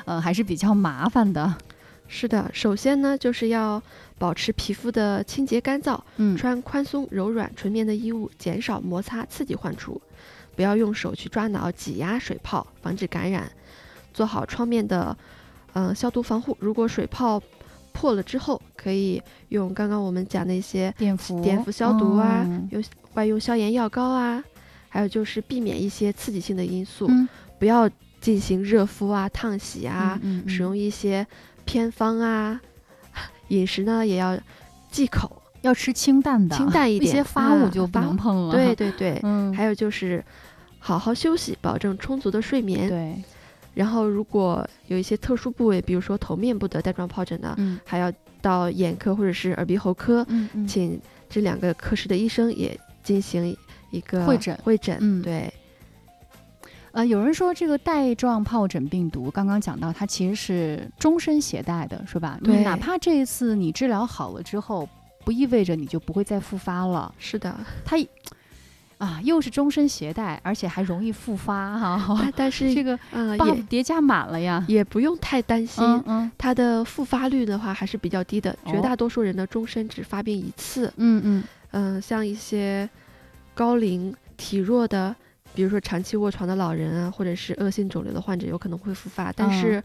还是比较麻烦的。 是的，首先呢，就是要保持皮肤的清洁干燥，穿宽松柔软纯棉的衣物，减少摩擦刺激患处，不要用手去抓挠挤压水泡，防止感染。做好窗面的消毒防护，如果水泡破了之后，可以用刚刚我们讲的一些碘伏消毒啊，外用消炎药膏啊，还有就是避免一些刺激性的因素，不要进行热敷啊、烫洗啊，使用一些偏方啊。饮食呢也要忌口， 要吃清淡一点，一些发物就不能碰了。 对对对，还有就是好好休息，保证充足的睡眠。 对。 然后如果有一些特殊部位，比如说头面部的带状疱疹呢，还要到眼科或者是耳鼻喉科，请这2个科室的医生也进行一个会诊。对。 有人说这个带状疱疹病毒，刚刚讲到它其实是终身携带的，是吧？ 对， 哪怕这一次你治疗好了之后，不意味着你就不会再复发了。 是的， 它又是终身携带，而且还容易复发哈。 但是这个也叠加满了呀， 也不用太担心。它的复发率的话还是比较低的，绝大多数人的终身只发病1次。像一些高龄体弱的，比如说长期卧床的老人啊，或者是恶性肿瘤的患者，有可能会复发，但是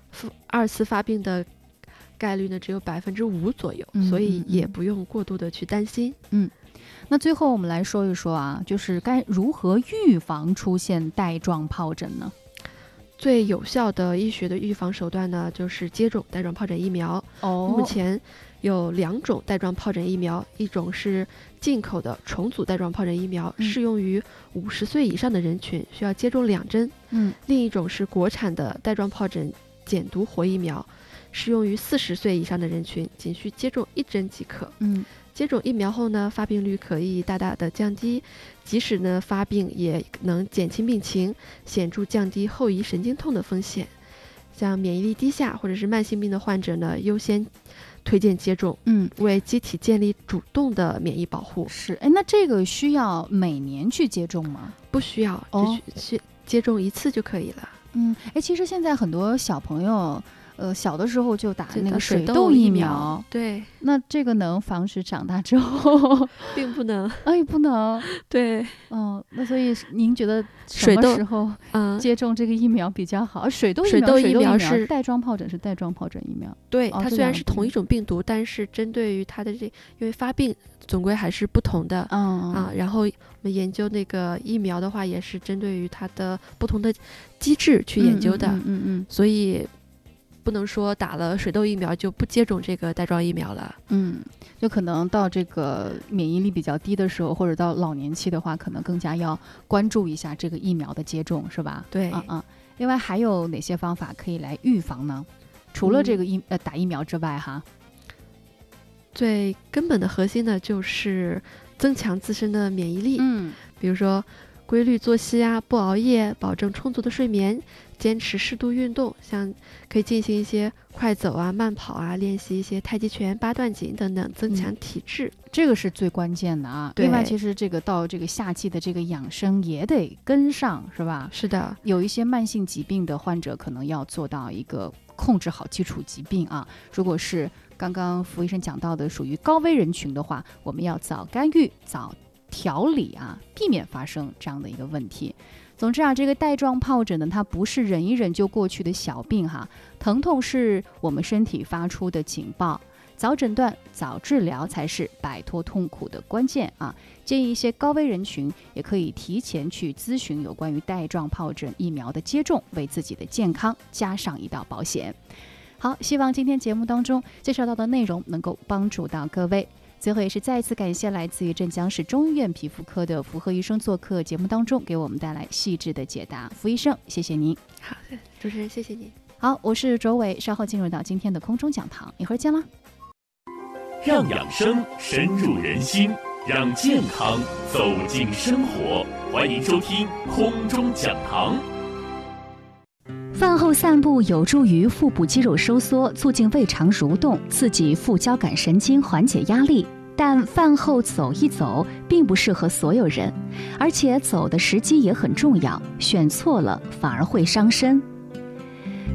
2次发病的概率呢只有5%左右，所以也不用过度的去担心。 那最后我们来说一说啊，就是该如何预防出现带状疱疹呢？ 最有效的医学的预防手段呢，就是接种带状疱疹疫苗。目前有2种带状疱疹疫苗，一种是进口的重组带状疱疹疫苗，适用于50岁以上的人群，需要接种2针。另一种是国产的带状疱疹减毒活疫苗，适用于40岁以上的人群，仅需接种1针即可。接种疫苗后呢，发病率可以大大的降低，即使呢发病也能减轻病情，显著降低后遗神经痛的风险。像免疫力低下或者是慢性病的患者呢，优先推荐接种，为机体建立主动的免疫保护。 是，那这个需要每年去接种吗？ 不需要，只接种1次就可以了。 其实现在很多小朋友小的时候就打那个水痘疫苗， 对， 那这个能防止长大之后并不能， 不能， 对， 那所以您觉得什么时候接种这个疫苗比较好？水痘疫苗是带状疱疹，是带状疱疹疫苗， 对，它虽然是同一种病毒，但是针对于它的因为发病总归还是不同的，然后我们研究那个疫苗的话，也是针对于它的不同的机制去研究的，所以不能说打了水痘疫苗就不接种这个带状疫苗了。 就可能到这个免疫力比较低的时候，或者到老年期的话，可能更加要关注一下这个疫苗的接种，是吧？ 对， 另外还有哪些方法可以来预防呢？除了这个打疫苗之外哈， 最根本的核心呢，就是增强自身的免疫力。比如说规律作息啊，不熬夜，保证充足的睡眠，坚持适度运动，像可以进行一些快走啊、慢跑啊，练习一些太极拳、八段锦等等，增强体质。 这个是最关键的啊。另外，其实这个到这个夏季的这个养生也得跟上，是吧？ 是的， 有一些慢性疾病的患者可能要做到一个控制好基础疾病啊。如果是刚刚福医生讲到的属于高危人群的话，我们要早干预、早调理啊，避免发生这样的一个问题。总之啊，这个带状疱疹呢，它不是忍一忍就过去的小病哈，疼痛是我们身体发出的警报，早诊断、早治疗才是摆脱痛苦的关键啊！建议一些高危人群也可以提前去咨询有关于带状疱疹疫苗的接种，为自己的健康加上一道保险。好，希望今天节目当中介绍到的内容能够帮助到各位。最后也是再次感谢来自于镇江市中医院皮肤科的福和医生做客节目当中，给我们带来细致的解答。福医生，谢谢您。 好的，主持人，谢谢您。 好，我是卓伟，稍后进入到今天的空中讲堂，一会儿见啦。 让养生深入人心，让健康走进生活，欢迎收听空中讲堂。 饭后散步有助于腹部肌肉收缩，促进胃肠蠕动，刺激副交感神经，缓解压力。但饭后走一走并不适合所有人，而且走的时机也很重要，选错了反而会伤身。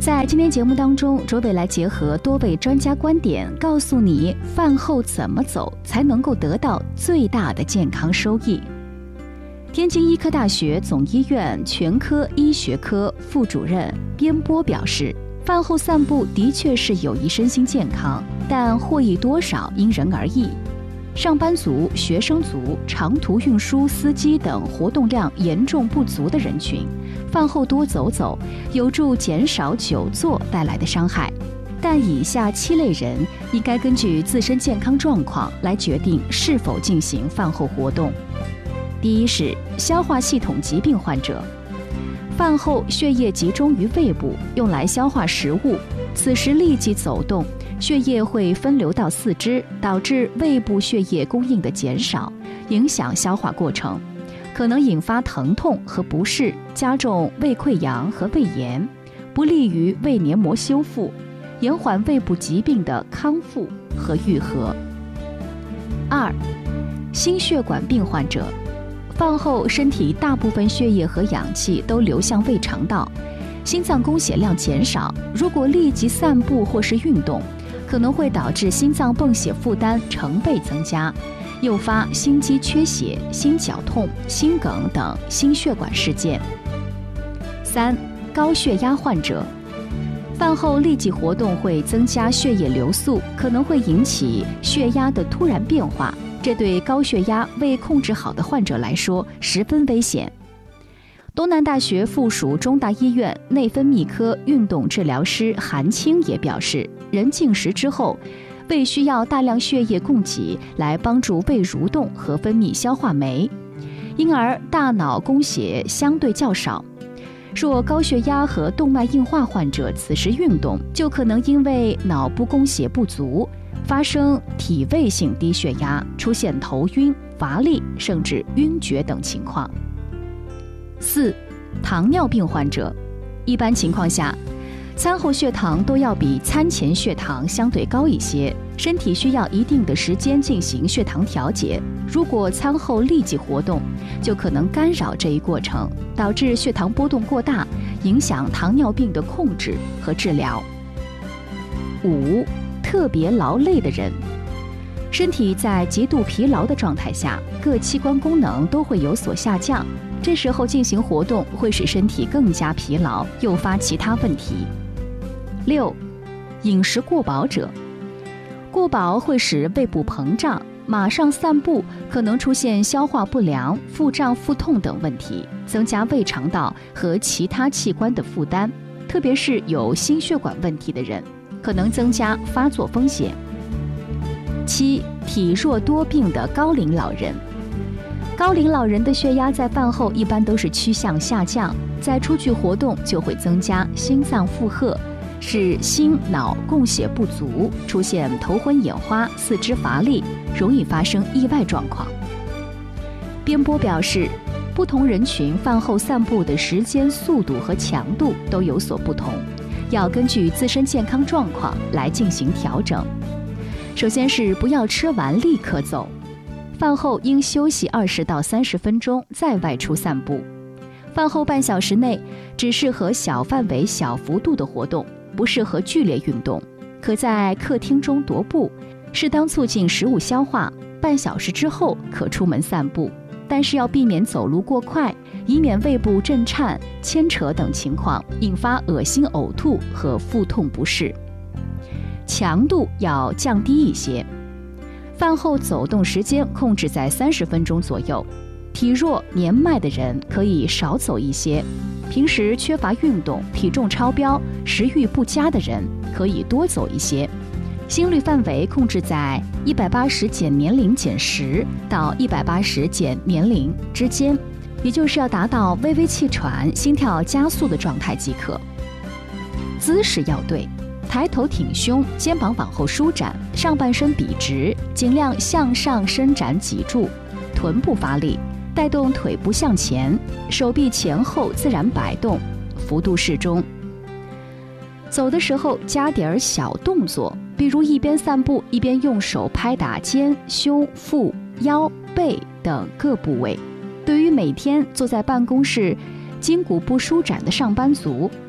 在今天节目当中，卓伟来结合多位专家观点，告诉你饭后怎么走才能够得到最大的健康收益。天津医科大学总医院全科医学科副主任边波表示，饭后散步的确是有益身心健康，但获益多少因人而异。上班族、学生族、长途运输司机等活动量严重不足的人群，饭后多走走，有助减少久坐带来的伤害。但以下7类人应该根据自身健康状况来决定是否进行饭后活动。第一是消化系统疾病患者，饭后血液集中于胃部，用来消化食物，此时立即走动，血液会分流到四肢，导致胃部血液供应的减少，影响消化过程，可能引发疼痛和不适，加重胃溃疡和胃炎，不利于胃黏膜修复，延缓胃部疾病的康复和愈合。2. 心血管病患者，饭后身体大部分血液和氧气都流向胃肠道，心脏供血量减少，如果立即散步或是运动，可能会导致心脏泵血负担成倍增加，诱发心肌缺血、心绞痛、心梗等心血管事件。3. 高血压患者，饭后立即活动会增加血液流速，可能会引起血压的突然变化，这对高血压未控制好的患者来说十分危险。东南大学附属中大医院内分泌科运动治疗师韩青也表示，人进食之后，胃需要大量血液供给来帮助胃蠕动和分泌消化酶，因而大脑供血相对较少。若高血压和动脉硬化患者此时运动，就可能因为脑部供血不足，发生体位性低血压，出现头晕、乏力甚至晕厥等情况。4. 糖尿病患者，一般情况下，餐后血糖都要比餐前血糖相对高一些，身体需要一定的时间进行血糖调节。如果餐后立即活动，就可能干扰这一过程，导致血糖波动过大，影响糖尿病的控制和治疗。5. 特别劳累的人，身体在极度疲劳的状态下，各器官功能都会有所下降，这时候进行活动会使身体更加疲劳，诱发其他问题。6. 饮食过饱者，过饱会使胃部膨胀，马上散步可能出现消化不良、腹胀、腹痛等问题，增加胃肠道和其他器官的负担，特别是有心血管问题的人，可能增加发作风险。7. 体弱多病的高龄老人，高龄老人的血压在饭后一般都是趋向下降，在出去活动就会增加心脏负荷，使心脑供血不足，出现头昏眼花、四肢乏力，容易发生意外状况。边波表示，不同人群饭后散步的时间、速度和强度都有所不同，要根据自身健康状况来进行调整。首先是不要吃完立刻走，饭后应休息20到30分钟再外出散步。饭后半小时内只适合小范围、小幅度的活动，不适合剧烈运动，可在客厅中踱步，适当促进食物消化。半小时之后可出门散步，但是要避免走路过快，以免胃部震颤、牵扯等情况引发恶心、呕吐和腹痛不适。强度要降低一些，饭后走动时间控制在30分钟左右。体弱年迈的人可以少走一些，平时缺乏运动、体重超标、食欲不佳的人可以多走一些。心率范围控制在180减年龄减10到180减年龄之间，也就是要达到微微气喘、心跳加速的状态即可。姿势要对，抬头挺胸，肩膀往后舒展，上半身笔直，尽量向上伸展脊柱，臀部发力，带动腿部向前，手臂前后自然摆动，幅度适中。走的时候加点小动作，比如一边散步一边用手拍打肩、胸、腹、腰、背等各部位。对于每天坐在办公室筋骨不舒展的上班族，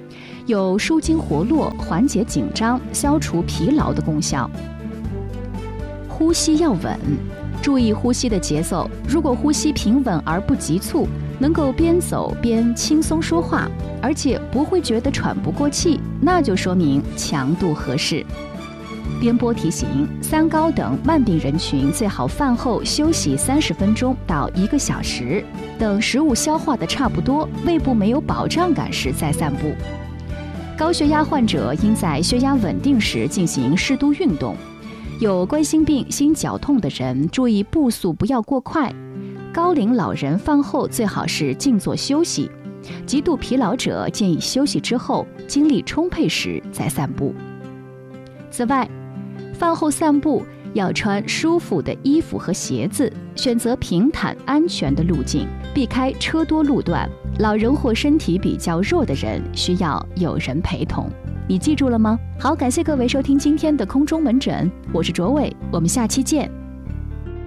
有舒筋活络、缓解紧张、消除疲劳的功效。呼吸要稳，注意呼吸的节奏。如果呼吸平稳而不急促，能够边走边轻松说话，而且不会觉得喘不过气，那就说明强度合适。编播提醒：三高等慢病人群最好饭后休息30分钟到1个小时，等食物消化的差不多，胃部没有饱胀感时再散步。高血压患者应在血压稳定时进行适度运动。有冠心病、心绞痛的人注意步速不要过快。高龄老人饭后最好是静坐休息。极度疲劳者建议休息之后，精力充沛时再散步。此外，饭后散步要穿舒服的衣服和鞋子，选择平坦安全的路径，避开车多路段。老人或身体比较弱的人需要有人陪同。你记住了吗？好，感谢各位收听今天的空中门诊，我是卓伟，我们下期见。